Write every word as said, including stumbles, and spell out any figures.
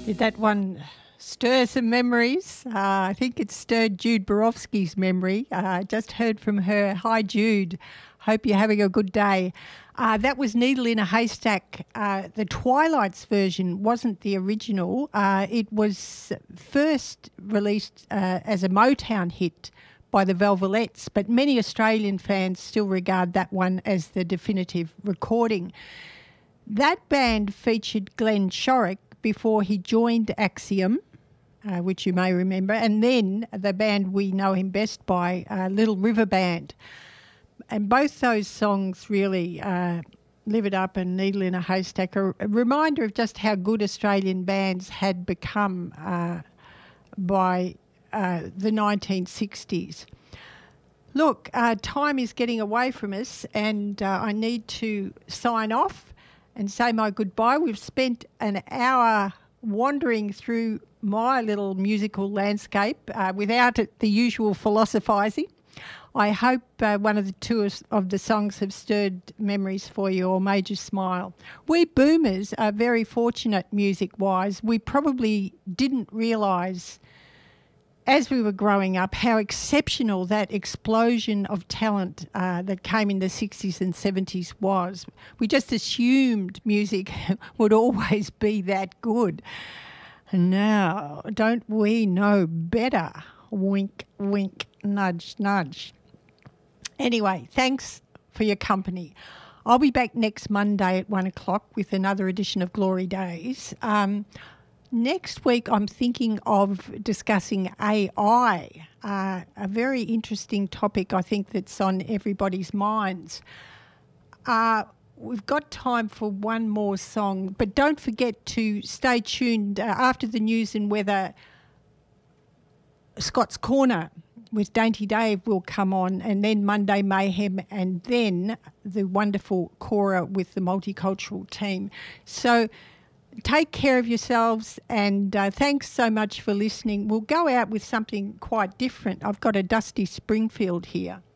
Did that one stir some memories? Uh, I think it stirred Jude Borowski's memory. Uh, I just heard from her. Hi, Jude. Hope you're having a good day. Uh, that was Needle in a Haystack. Uh, the Twilights version wasn't the original. Uh, it was first released uh, as a Motown hit by the Velvelettes, but many Australian fans still regard that one as the definitive recording. That band featured Glenn Shorrock before he joined Axiom, uh, which you may remember, and then the band we know him best by, uh, Little River Band. And both those songs really, uh, Live It Up and Needle in a Haystack, are a reminder of just how good Australian bands had become uh, by uh, the nineteen sixties. Look, uh, time is getting away from us, and uh, I need to sign off and say my goodbye. We've spent an hour wandering through my little musical landscape uh, without it, the usual philosophising. I hope uh, one of the two of the songs have stirred memories for you or made you smile. We boomers are very fortunate music-wise. We probably didn't realise as we were growing up how exceptional that explosion of talent uh, that came in the sixties and seventies was. We just assumed music would always be that good. And now, don't we know better? Wink, wink, nudge, nudge. Anyway, thanks for your company. I'll be back next Monday at one o'clock with another edition of Glory Days. Um, next week, I'm thinking of discussing A I, uh, a very interesting topic I think that's on everybody's minds. Uh, we've got time for one more song, but don't forget to stay tuned. Uh, after the news and weather, Scott's Corner with Dainty Dave will come on, and then Monday Mayhem, and then the wonderful Cora with the multicultural team. So take care of yourselves, and uh, thanks so much for listening. We'll go out with something quite different. I've got a Dusty Springfield here.